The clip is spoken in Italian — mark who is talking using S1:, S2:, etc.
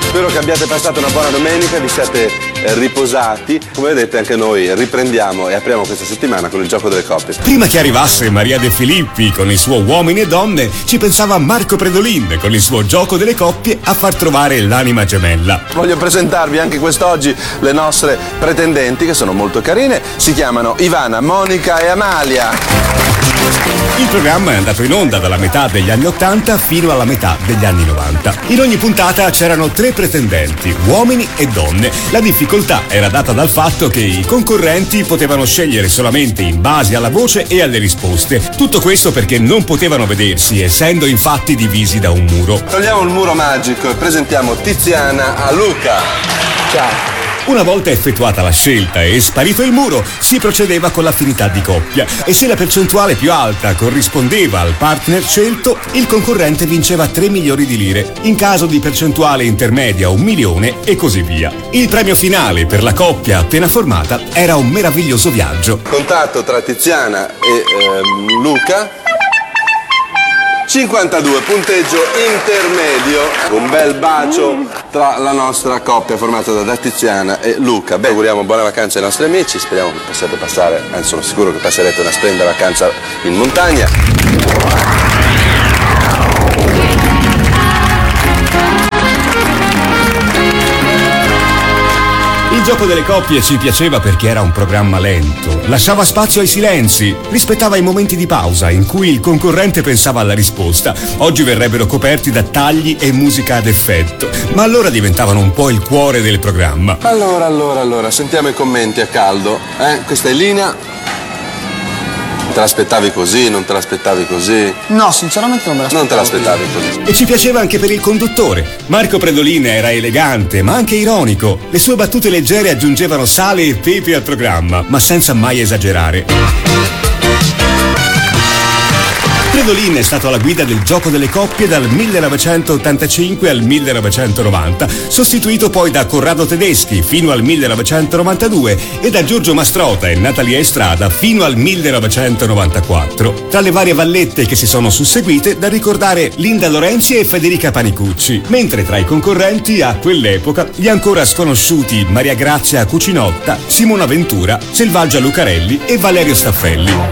S1: Spero che abbiate passato una buona domenica, vi siate riposati. Come vedete anche noi riprendiamo e apriamo questa settimana con il gioco delle coppie.
S2: Prima che arrivasse Maria De Filippi con il suo Uomini e Donne, ci pensava Marco Predolin con il suo gioco delle coppie a far trovare l'anima gemella.
S1: Voglio presentarvi anche quest'oggi le nostre pretendenti, che sono molto carine. Si chiamano Ivana, Monica e Amalia.
S2: Il programma è andato in onda dalla metà degli anni 80 fino alla metà degli anni 90. In ogni puntata c'erano 3 pretendenti, uomini e donne. La difficoltà era data dal fatto che i concorrenti potevano scegliere solamente in base alla voce e alle risposte. Tutto questo perché non potevano vedersi, essendo infatti divisi da un muro.
S1: Togliamo il muro magico e presentiamo Tiziana a Luca.
S3: Ciao.
S2: Una volta effettuata la scelta e sparito il muro, si procedeva con l'affinità di coppia e se la percentuale più alta corrispondeva al partner scelto, il concorrente vinceva 3 milioni di lire. In caso di percentuale intermedia 1 milione e così via. Il premio finale per la coppia appena formata era un meraviglioso viaggio.
S1: Contatto tra Tiziana e Luca. 52, punteggio intermedio. Un bel bacio tra la nostra coppia formata da Tiziana e Luca. Beh, auguriamo buone vacanze ai nostri amici, speriamo che possiate passare, anzi sono sicuro che passerete una splendida vacanza in montagna.
S2: Il gioco delle coppie ci piaceva perché era un programma lento, lasciava spazio ai silenzi, rispettava i momenti di pausa in cui il concorrente pensava alla risposta. Oggi verrebbero coperti da tagli e musica ad effetto, ma allora diventavano un po' il cuore del programma.
S1: Allora, sentiamo i commenti a caldo. Questa è Lina. Te l'aspettavi così, non te l'aspettavi così?
S3: No, sinceramente non me l'aspettavo.
S1: Non te l'aspettavi così.
S2: E ci piaceva anche per il conduttore. Marco Predolin era elegante, ma anche ironico. Le sue battute leggere aggiungevano sale e pepe al programma, ma senza mai esagerare. Predolin è stato alla guida del gioco delle coppie dal 1985 al 1990, sostituito poi da Corrado Tedeschi fino al 1992 e da Giorgio Mastrota e Natalia Estrada fino al 1994. Tra le varie vallette che si sono susseguite da ricordare Linda Lorenzi e Federica Panicucci, mentre tra i concorrenti a quell'epoca gli ancora sconosciuti Maria Grazia Cucinotta, Simona Ventura, Selvaggia Lucarelli e Valerio Staffelli.